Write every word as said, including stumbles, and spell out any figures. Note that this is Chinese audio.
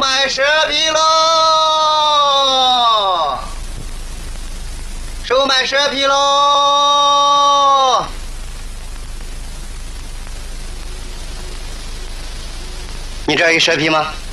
卖蛇皮喽！售卖蛇皮喽！你这儿有蛇皮吗？